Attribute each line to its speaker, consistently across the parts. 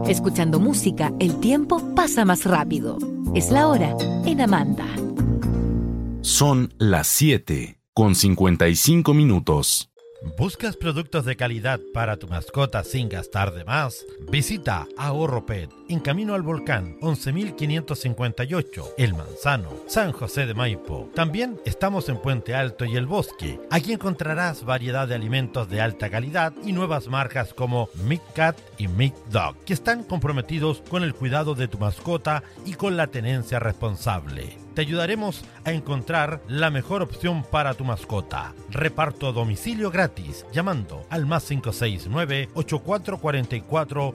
Speaker 1: Escuchando música, el tiempo pasa más rápido. Es la hora en Amanda.
Speaker 2: Son las 7:55.
Speaker 3: ¿Buscas productos de calidad para tu mascota sin gastar de más? Visita Ahorro Pet en Camino al Volcán 11.558, El Manzano, San José de Maipo. También estamos en Puente Alto y El Bosque. Aquí encontrarás variedad de alimentos de alta calidad y nuevas marcas como Mick Cat y Mick Dog, que están comprometidos con el cuidado de tu mascota y con la tenencia responsable. Te ayudaremos a encontrar la mejor opción para tu mascota. Reparto a domicilio gratis llamando al +569 8444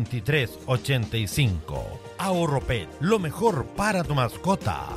Speaker 3: 2385. Ahorro Pet, lo mejor para tu mascota.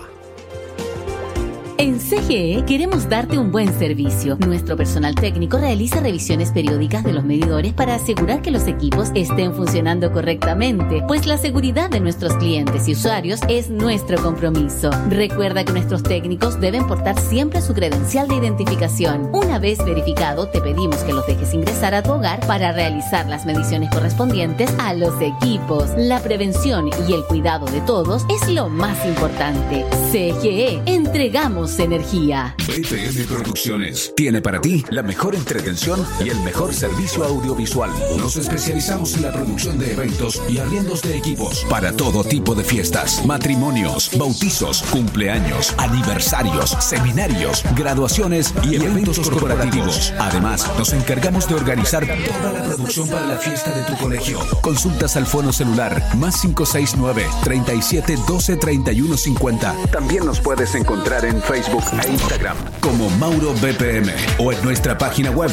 Speaker 1: En CGE queremos darte un buen servicio. Nuestro personal técnico realiza revisiones periódicas de los medidores para asegurar que los equipos estén funcionando correctamente, pues la seguridad de nuestros clientes y usuarios es nuestro compromiso. Recuerda que nuestros técnicos deben portar siempre su credencial de identificación. Una vez verificado, te pedimos que los dejes ingresar a tu hogar para realizar las mediciones correspondientes a los equipos. La prevención y el cuidado de todos es lo más importante. CGE, entregamos energía.
Speaker 4: BPM Producciones tiene para ti la mejor entretención y el mejor servicio audiovisual. Nos especializamos en la producción de eventos y arriendos de equipos para todo tipo de fiestas, matrimonios, bautizos, cumpleaños, aniversarios, seminarios, graduaciones y eventos corporativos. Además, nos encargamos de organizar toda la producción para la fiesta de tu colegio. Consultas al fono celular +569 37 12 31 50. También nos puedes encontrar en Facebook e Instagram como Mauro BPM o en nuestra página web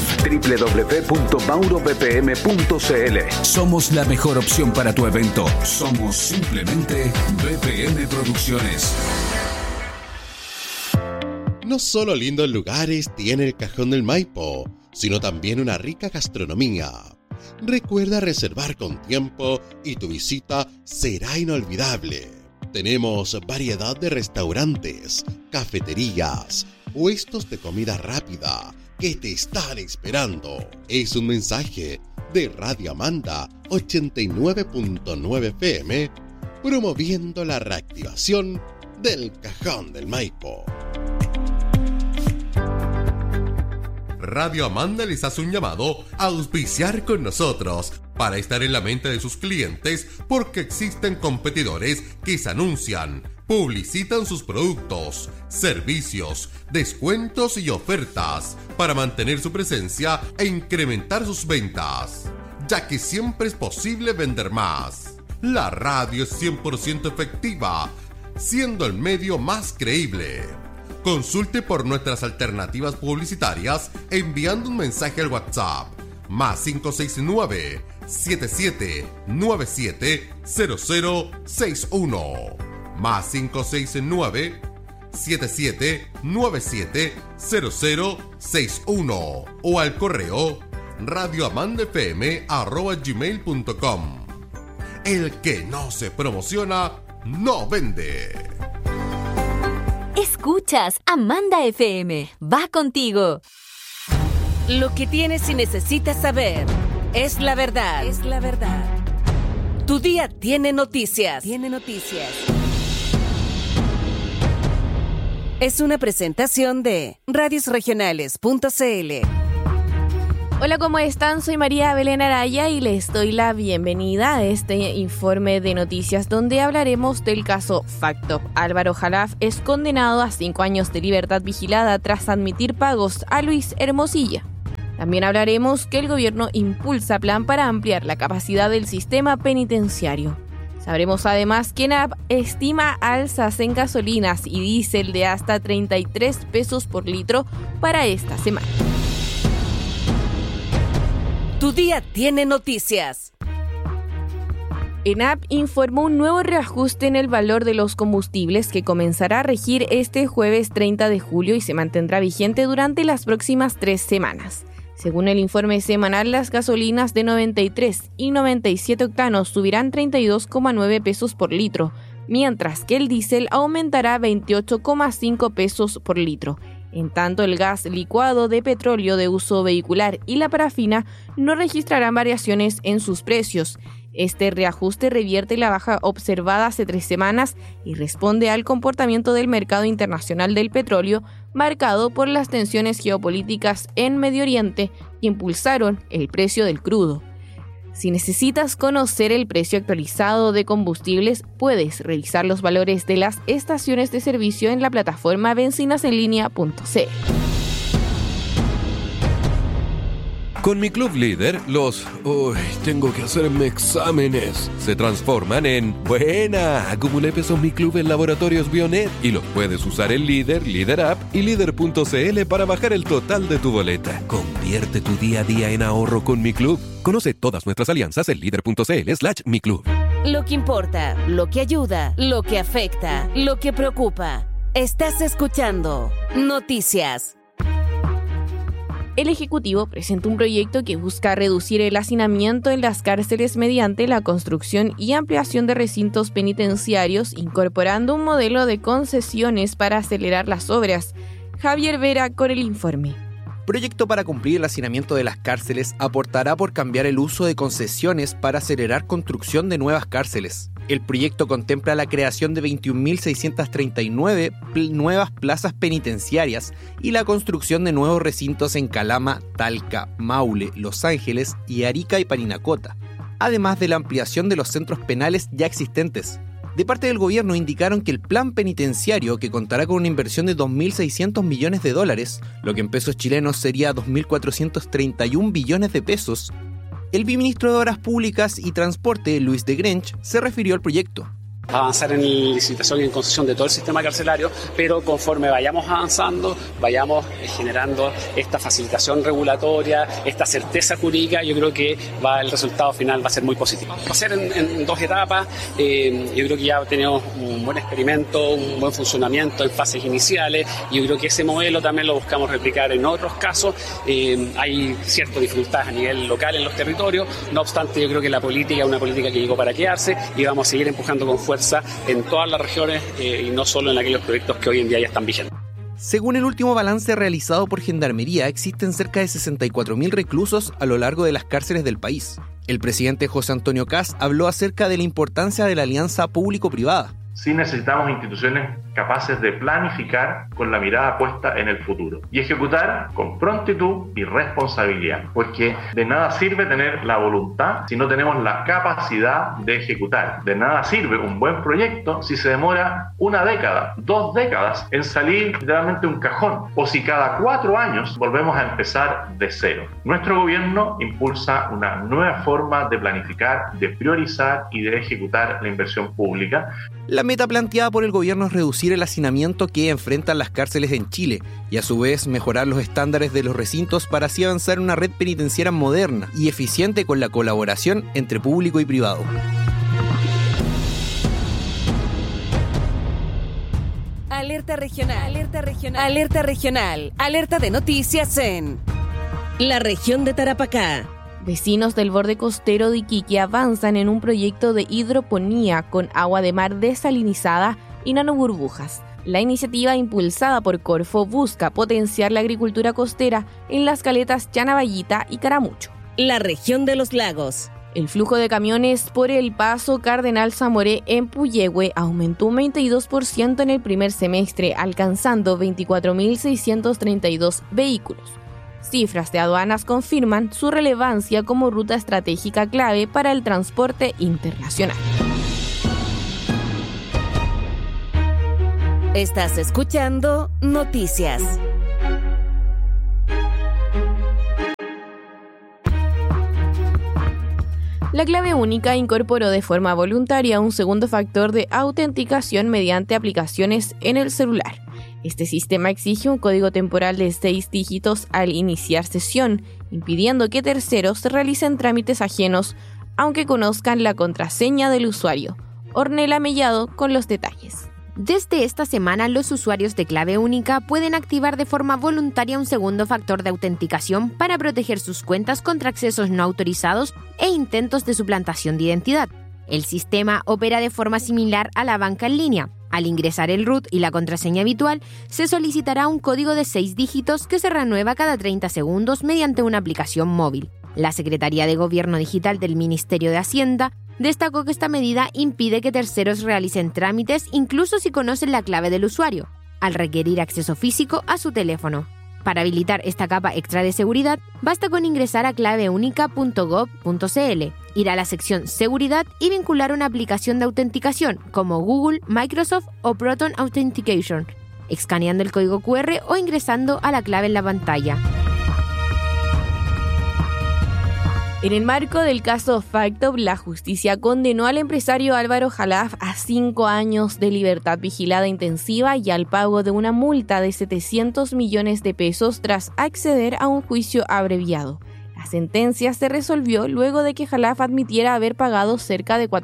Speaker 4: www.maurobpm.cl. Somos la mejor opción para tu evento. Somos simplemente BPM Producciones.
Speaker 5: No solo lindos lugares tiene el Cajón del Maipo, sino también una rica gastronomía. Recuerda reservar con tiempo y tu visita será inolvidable. Tenemos variedad de restaurantes, cafeterías, puestos de comida rápida que te están esperando. Es un mensaje de Radio Amanda 89.9 FM, promoviendo la reactivación del Cajón del Maipo.
Speaker 6: Radio Amanda les hace un llamado a auspiciar con nosotros para estar en la mente de sus clientes, porque existen competidores que se anuncian, publicitan sus productos, servicios, descuentos y ofertas para mantener su presencia e incrementar sus ventas, ya que siempre es posible vender más. La radio es 100% efectiva, siendo el medio más creíble. Consulte por nuestras alternativas publicitarias enviando un mensaje al WhatsApp +569 7797 0061 +569 7797 0061 o al correo radioamandafm@gmail.com. El que no se promociona no vende.
Speaker 1: Escuchas Amanda FM. Va contigo.
Speaker 7: Lo que tienes y necesitas saber es la verdad. Es la verdad. Tu día tiene noticias. Tiene noticias. Es una presentación de radiosregionales.cl.
Speaker 8: Hola, ¿cómo están? Soy María Belén Araya y les doy la bienvenida a este informe de noticias donde hablaremos del caso Factop. Álvaro Jalaf es condenado a 5 años de libertad vigilada tras admitir pagos a Luis Hermosilla. También hablaremos que el gobierno impulsa plan para ampliar la capacidad del sistema penitenciario. Sabremos además que ENAP estima alzas en gasolinas y diésel de hasta 33 pesos por litro para esta semana.
Speaker 7: Tu día tiene noticias.
Speaker 8: ENAP informó un nuevo reajuste en el valor de los combustibles que comenzará a regir este jueves 30 de julio y se mantendrá vigente durante las próximas 3 semanas. Según el informe semanal, las gasolinas de 93 y 97 octanos subirán 32,9 pesos por litro, mientras que el diésel aumentará 28,5 pesos por litro. En tanto, el gas licuado de petróleo de uso vehicular y la parafina no registrarán variaciones en sus precios. Este reajuste revierte la baja observada hace 3 semanas y responde al comportamiento del mercado internacional del petróleo, marcado por las tensiones geopolíticas en Medio Oriente que impulsaron el precio del crudo. Si necesitas conocer el precio actualizado de combustibles, puedes revisar los valores de las estaciones de servicio en la plataforma benzinasenlinea.cl.
Speaker 9: Con mi club líder, tengo que hacerme exámenes, se transforman en buena. Acumulé pesos mi club en Laboratorios Bionet y los puedes usar en Líder, Líder App y Líder.cl para bajar el total de tu boleta. Convierte tu día a día en ahorro con mi club. Conoce todas nuestras alianzas en Líder.cl/mi club.
Speaker 7: Lo que importa, lo que ayuda, lo que afecta, lo que preocupa. Estás escuchando Noticias.
Speaker 8: El Ejecutivo presentó un proyecto que busca reducir el hacinamiento en las cárceles mediante la construcción y ampliación de recintos penitenciarios, incorporando un modelo de concesiones para acelerar las obras. Javier Vera con el informe.
Speaker 10: Proyecto para cumplir el hacinamiento de las cárceles aportará por cambiar el uso de concesiones para acelerar construcción de nuevas cárceles. El proyecto contempla la creación de 21.639 nuevas plazas penitenciarias y la construcción de nuevos recintos en Calama, Talca, Maule, Los Ángeles y Arica y Parinacota, además de la ampliación de los centros penales ya existentes. De parte del gobierno indicaron que el plan penitenciario, que contará con una inversión de $2.600 millones, lo que en pesos chilenos sería 2.431 billones de pesos, el viceministro de Obras Públicas y Transporte, Luis de Grench, se refirió al proyecto.
Speaker 11: Avanzar en licitación y en concesión de todo el sistema carcelario, pero conforme vayamos avanzando, vayamos generando esta facilitación regulatoria, esta certeza jurídica, yo creo que el resultado final va a ser muy positivo. Va a ser en 2 etapas, yo creo que ya tenemos un buen experimento, un buen funcionamiento en fases iniciales, y yo creo que ese modelo también lo buscamos replicar en otros casos. Hay ciertas dificultades a nivel local en los territorios, no obstante yo creo que la política es una política que llegó para quedarse y vamos a seguir empujando con fuerza en todas las regiones y no solo en aquellos proyectos que hoy en día ya están vigentes.
Speaker 10: Según el último balance realizado por Gendarmería, existen cerca de 64.000 reclusos a lo largo de las cárceles del país. El presidente José Antonio Kast habló acerca de la importancia de la alianza público-privada.
Speaker 12: Sí necesitamos instituciones capaces de planificar con la mirada puesta en el futuro y ejecutar con prontitud y responsabilidad, porque de nada sirve tener la voluntad si no tenemos la capacidad de ejecutar. De nada sirve un buen proyecto si se demora 1 década, 2 décadas en salir literalmente un cajón, o si cada 4 años volvemos a empezar de cero. Nuestro gobierno impulsa una nueva forma de planificar, de priorizar y de ejecutar la inversión pública.
Speaker 10: La meta planteada por el gobierno es reducir el hacinamiento que enfrentan las cárceles en Chile y a su vez mejorar los estándares de los recintos para así avanzar en una red penitenciaria moderna y eficiente con la colaboración entre público y privado.
Speaker 7: Alerta regional, alerta regional, alerta regional, alerta de noticias en la región de Tarapacá.
Speaker 8: Vecinos del borde costero de Iquique avanzan en un proyecto de hidroponía con agua de mar desalinizada y nanoburbujas. La iniciativa impulsada por Corfo busca potenciar la agricultura costera en las caletas Chanaballita y Caramucho.
Speaker 7: La región de los lagos.
Speaker 8: El flujo de camiones por el paso Cardenal Zamoré en Puyehue aumentó un 22% en el primer semestre, alcanzando 24.632 vehículos. Cifras de aduanas confirman su relevancia como ruta estratégica clave para el transporte internacional.
Speaker 7: Estás escuchando Noticias.
Speaker 8: La clave única incorporó de forma voluntaria un segundo factor de autenticación mediante aplicaciones en el celular. Este sistema exige un código temporal de 6 dígitos al iniciar sesión, impidiendo que terceros realicen trámites ajenos, aunque conozcan la contraseña del usuario. Ornella Mellado con los detalles.
Speaker 13: Desde esta semana, los usuarios de clave única pueden activar de forma voluntaria un segundo factor de autenticación para proteger sus cuentas contra accesos no autorizados e intentos de suplantación de identidad. El sistema opera de forma similar a la banca en línea. Al ingresar el root y la contraseña habitual, se solicitará un código de 6 dígitos que se renueva cada 30 segundos mediante una aplicación móvil. La Secretaría de Gobierno Digital del Ministerio de Hacienda Destacó que esta medida impide que terceros realicen trámites incluso si conocen la clave del usuario, al requerir acceso físico a su teléfono. Para habilitar esta capa extra de seguridad, basta con ingresar a claveunica.gov.cl, ir a la sección Seguridad y vincular una aplicación de autenticación como Google, Microsoft o Proton Authentication, escaneando el código QR o ingresando a la clave en la pantalla.
Speaker 8: En el marco del caso FactUp, la justicia condenó al empresario Álvaro Jalaf a 5 años de libertad vigilada intensiva y al pago de una multa de 700 millones de pesos tras acceder a un juicio abreviado. La sentencia se resolvió luego de que Jalaf admitiera haber pagado cerca de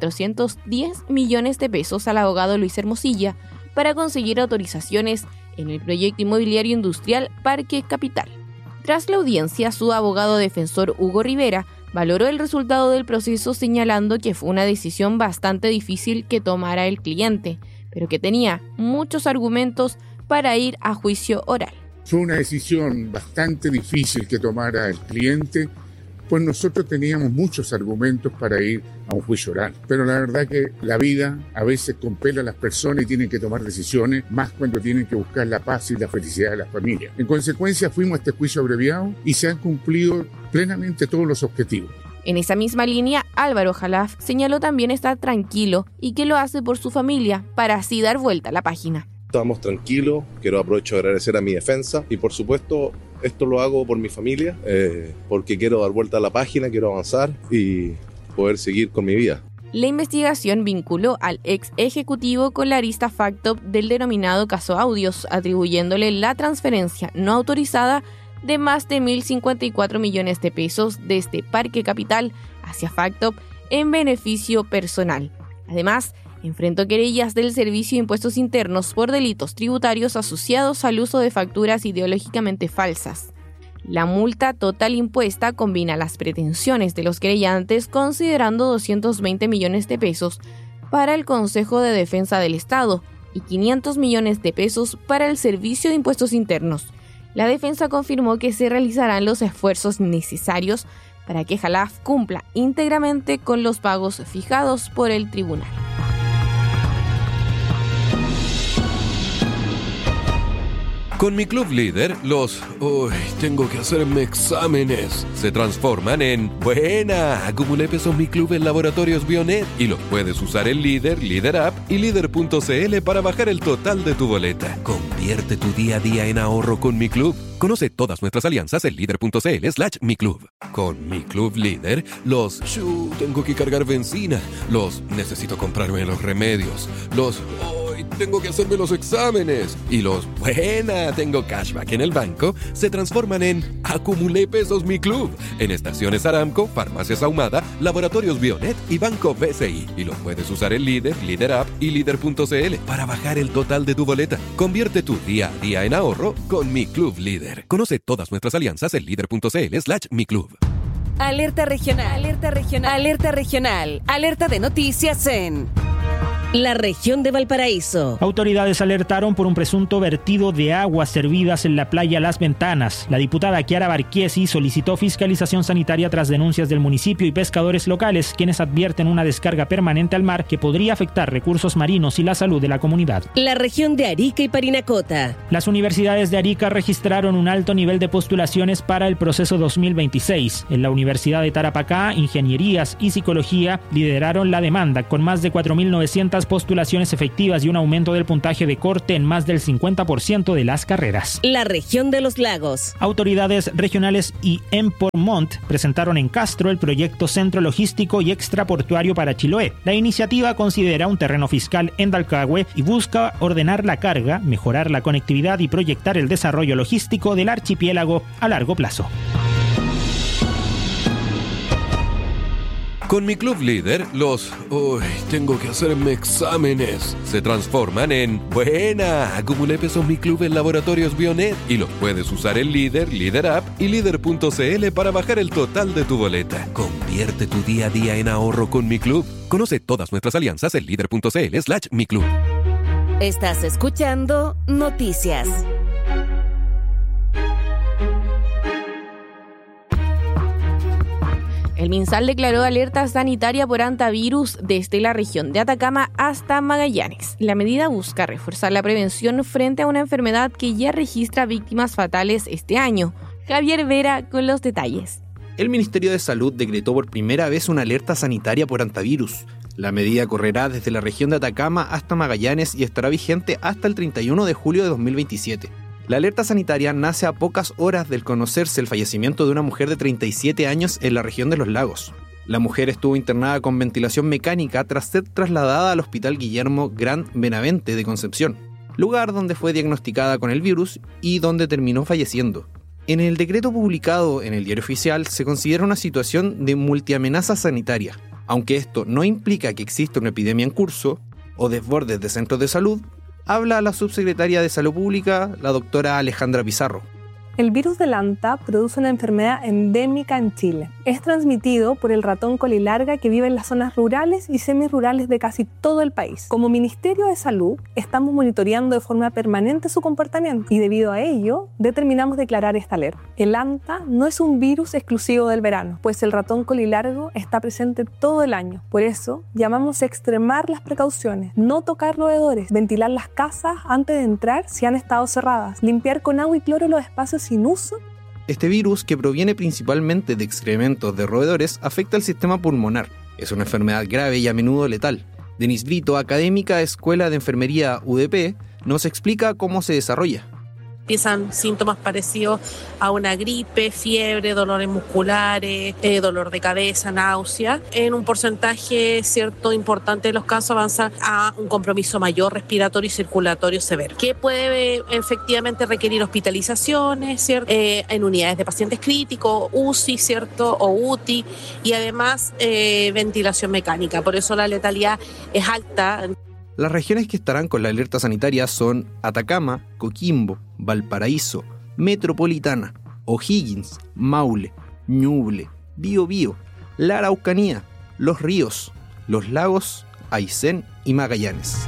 Speaker 8: 410 millones de pesos al abogado Luis Hermosilla para conseguir autorizaciones en el proyecto inmobiliario industrial Parque Capital. Tras la audiencia, su abogado defensor Hugo Rivera valoró el resultado del proceso señalando que fue una decisión bastante difícil que tomara el cliente, pero que tenía muchos argumentos para ir a juicio oral.
Speaker 14: Fue una decisión bastante difícil que tomara el cliente, pues nosotros teníamos muchos argumentos para ir a un juicio oral. Pero la verdad que la vida a veces compele a las personas y tienen que tomar decisiones, más cuando tienen que buscar la paz y la felicidad de las familias. En consecuencia, fuimos a este juicio abreviado y se han cumplido plenamente todos los objetivos.
Speaker 8: En esa misma línea, Álvaro Jalaf señaló también estar tranquilo y que lo hace por su familia para así dar vuelta a la página.
Speaker 15: Estamos tranquilos, quiero aprovechar de agradecer a mi defensa y por supuesto esto lo hago por mi familia, porque quiero dar vuelta a la página, quiero avanzar y poder seguir con mi vida.
Speaker 8: La investigación vinculó al ex ejecutivo con la arista FactUp del denominado caso Audios, atribuyéndole la transferencia no autorizada de más de 1.054 millones de pesos desde Parque Capital hacia FactUp en beneficio personal. Además, enfrentó querellas del Servicio de Impuestos Internos por delitos tributarios asociados al uso de facturas ideológicamente falsas. La multa total impuesta combina las pretensiones de los querellantes considerando 220 millones de pesos para el Consejo de Defensa del Estado y 500 millones de pesos para el Servicio de Impuestos Internos. La defensa confirmó que se realizarán los esfuerzos necesarios para que Jalaf cumpla íntegramente con los pagos fijados por el tribunal.
Speaker 9: Con mi Club Líder, los tengo que hacerme exámenes se transforman en buena. Acumulé pesos Mi Club en Laboratorios Bionet y los puedes usar en Líder, Líder App y Líder.cl para bajar el total de tu boleta. Convierte tu día a día en ahorro con Mi Club. Conoce todas nuestras alianzas en Líder.cl/Mi Club. Con Mi Club Líder, los tengo que cargar benzina, los necesito comprarme los remedios, los tengo que hacerme los exámenes y los buena, tengo cashback en el banco, se transforman en acumulé pesos Mi Club en estaciones Aramco, farmacias Ahumada, laboratorios Bionet y Banco BCI. Y los puedes usar en Líder, Líder App y Líder.cl para bajar el total de tu boleta. Convierte tu día a día en ahorro con Mi Club Líder. Conoce todas nuestras alianzas en Líder.cl/Mi Club.
Speaker 7: Alerta regional, alerta regional, alerta regional, alerta de noticias en la región de Valparaíso.
Speaker 16: Autoridades alertaron por un presunto vertido de aguas servidas en la playa Las Ventanas. La diputada Kiara Barquiesi solicitó fiscalización sanitaria tras denuncias del municipio y pescadores locales, quienes advierten una descarga permanente al mar que podría afectar recursos marinos y la salud de la comunidad.
Speaker 7: La región de Arica y Parinacota.
Speaker 16: Las universidades de Arica registraron un alto nivel de postulaciones para el proceso 2026. En la Universidad de Tarapacá, Ingenierías y Psicología lideraron la demanda, con más de 4.900 postulaciones efectivas y un aumento del puntaje de corte en más del 50% de las carreras.
Speaker 7: La región de los lagos.
Speaker 16: Autoridades regionales y Empormont presentaron en Castro el proyecto Centro Logístico y Extraportuario para Chiloé. La iniciativa considera un terreno fiscal en Dalcahue y busca ordenar la carga, mejorar la conectividad y proyectar el desarrollo logístico del archipiélago a largo plazo.
Speaker 9: Con mi Club Líder, los tengo que hacerme exámenes se transforman en buena. Acumulé pesos Mi Club en Laboratorios Bionet y los puedes usar en Líder, Líder App y Líder.cl para bajar el total de tu boleta. Convierte tu día a día en ahorro con Mi Club. Conoce todas nuestras alianzas en Líder.cl/Mi Club.
Speaker 7: Estás escuchando Noticias.
Speaker 8: El MinSal declaró alerta sanitaria por hantavirus desde la región de Atacama hasta Magallanes. La medida busca reforzar la prevención frente a una enfermedad que ya registra víctimas fatales este año. Javier Vera con los detalles.
Speaker 10: El Ministerio de Salud decretó por primera vez una alerta sanitaria por hantavirus. La medida correrá desde la región de Atacama hasta Magallanes y estará vigente hasta el 31 de julio de 2027. La alerta sanitaria nace a pocas horas del conocerse el fallecimiento de una mujer de 37 años en la región de Los Lagos. La mujer estuvo internada con ventilación mecánica tras ser trasladada al Hospital Guillermo Gran Benavente de Concepción, lugar donde fue diagnosticada con el virus y donde terminó falleciendo. En el decreto publicado en el Diario Oficial se considera una situación de multiamenaza sanitaria. Aunque esto no implica que exista una epidemia en curso o desbordes de centros de salud, habla la subsecretaria de Salud Pública, la doctora Alejandra Pizarro.
Speaker 17: El virus del anta produce una enfermedad endémica en Chile. Es transmitido por el ratón colilarga que vive en las zonas rurales y semirurales de casi todo el país. Como Ministerio de Salud, estamos monitoreando de forma permanente su comportamiento y debido a ello, determinamos declarar esta alerta. El anta no es un virus exclusivo del verano, pues el ratón colilargo está presente todo el año. Por eso, llamamos a extremar las precauciones, no tocar roedores, ventilar las casas antes de entrar si han estado cerradas, limpiar con agua y cloro los espacios sin uso.
Speaker 10: Este virus, que proviene principalmente de excrementos de roedores, afecta al sistema pulmonar. Es una enfermedad grave y a menudo letal. Denise Brito, académica de Escuela de Enfermería UDP, nos explica cómo se desarrolla.
Speaker 18: Empiezan síntomas parecidos a una gripe, fiebre, dolores musculares, dolor de cabeza, náusea. En un porcentaje cierto importante de los casos avanza a un compromiso mayor respiratorio y circulatorio severo, que puede efectivamente requerir hospitalizaciones, ¿cierto? En unidades de pacientes críticos, UCI, ¿cierto? O UTI, y además ventilación mecánica. Por eso la letalidad es alta.
Speaker 10: Las regiones que estarán con la alerta sanitaria son Atacama, Coquimbo, Valparaíso, Metropolitana, O'Higgins, Maule, Ñuble, Biobío, la Araucanía, Los Ríos, Los Lagos, Aysén y Magallanes.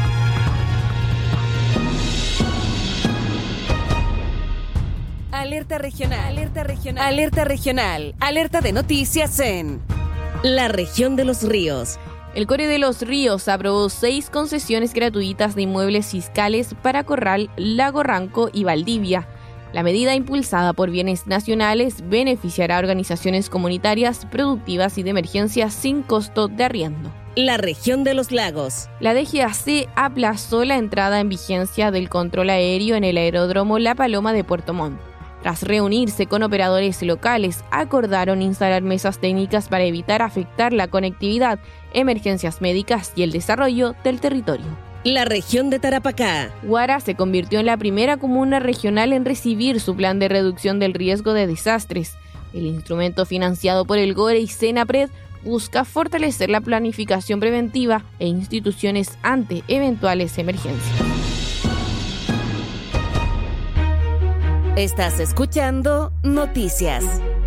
Speaker 7: Alerta regional, alerta regional, alerta regional, alerta de noticias en la región de Los Ríos.
Speaker 8: El Core de Los Ríos aprobó 6 concesiones gratuitas de inmuebles fiscales para Corral, Lago Ranco y Valdivia. La medida, impulsada por Bienes Nacionales, beneficiará a organizaciones comunitarias, productivas y de emergencia sin costo de arriendo.
Speaker 7: La región de Los Lagos.
Speaker 8: La DGAC aplazó la entrada en vigencia del control aéreo en el aeródromo La Paloma de Puerto Montt. Tras reunirse con operadores locales, acordaron instalar mesas técnicas para evitar afectar la conectividad, emergencias médicas y el desarrollo del territorio.
Speaker 7: La región de Tarapacá.
Speaker 8: Huara se convirtió en la primera comuna regional en recibir su plan de reducción del riesgo de desastres. El instrumento financiado por el GORE y Senapred busca fortalecer la planificación preventiva e instituciones ante eventuales emergencias.
Speaker 7: Estás escuchando Noticias.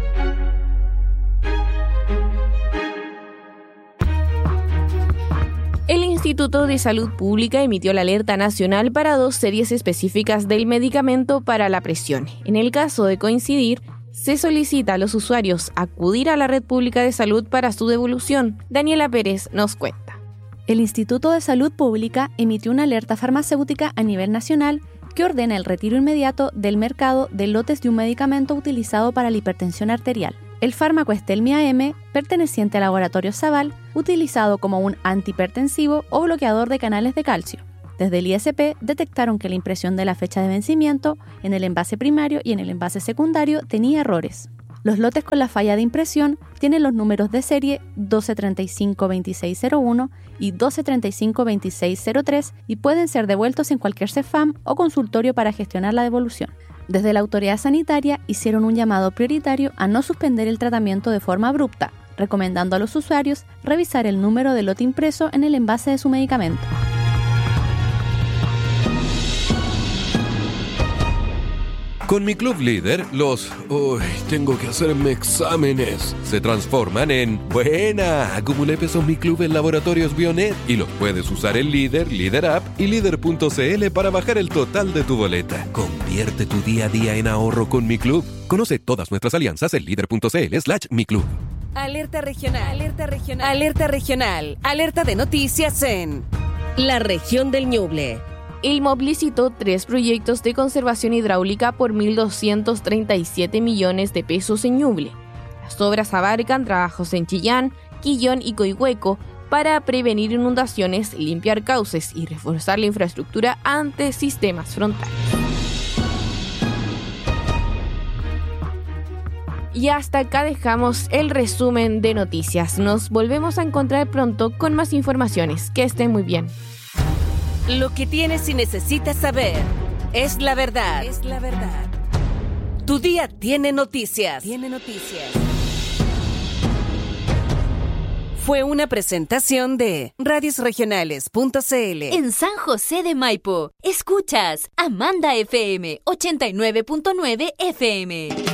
Speaker 8: El Instituto de Salud Pública emitió la alerta nacional para 2 series específicas del medicamento para la presión. En el caso de coincidir, se solicita a los usuarios acudir a la red pública de salud para su devolución. Daniela Pérez nos cuenta.
Speaker 19: El Instituto de Salud Pública emitió una alerta farmacéutica a nivel nacional que ordena el retiro inmediato del mercado de lotes de un medicamento utilizado para la hipertensión arterial. El fármaco Estelmia M, perteneciente al laboratorio Saval, utilizado como un antihipertensivo o bloqueador de canales de calcio. Desde el ISP detectaron que la impresión de la fecha de vencimiento en el envase primario y en el envase secundario tenía errores. Los lotes con la falla de impresión tienen los números de serie 12352601 y 12352603 y pueden ser devueltos en cualquier CEFAM o consultorio para gestionar la devolución. Desde la autoridad sanitaria hicieron un llamado prioritario a no suspender el tratamiento de forma abrupta, recomendando a los usuarios revisar el número de lote impreso en el envase de su medicamento.
Speaker 9: Con mi Club Líder, los tengo que hacerme exámenes se transforman en buena. Acumulé pesos Mi Club en Laboratorios Bionet y los puedes usar en Líder, Líder App y Líder.cl para bajar el total de tu boleta. Convierte tu día a día en ahorro con Mi Club. Conoce todas nuestras alianzas en Líder.cl/Mi Club.
Speaker 7: Alerta regional. Alerta regional. Alerta regional. Alerta de noticias en la región del Ñuble.
Speaker 8: El MOB licitó 3 proyectos de conservación hidráulica por 1.237 millones de pesos en Ñuble. Las obras abarcan trabajos en Chillán, Quillón y Coihueco para prevenir inundaciones, limpiar cauces y reforzar la infraestructura ante sistemas frontales. Y hasta acá dejamos el resumen de noticias. Nos volvemos a encontrar pronto con más informaciones. Que estén muy bien.
Speaker 7: Lo que tienes y necesitas saber es la verdad. Es la verdad. Tu día tiene noticias. Tiene noticias. Fue una presentación de radiosregionales.cl.
Speaker 1: En San José de Maipo, escuchas Amanda FM 89.9 FM.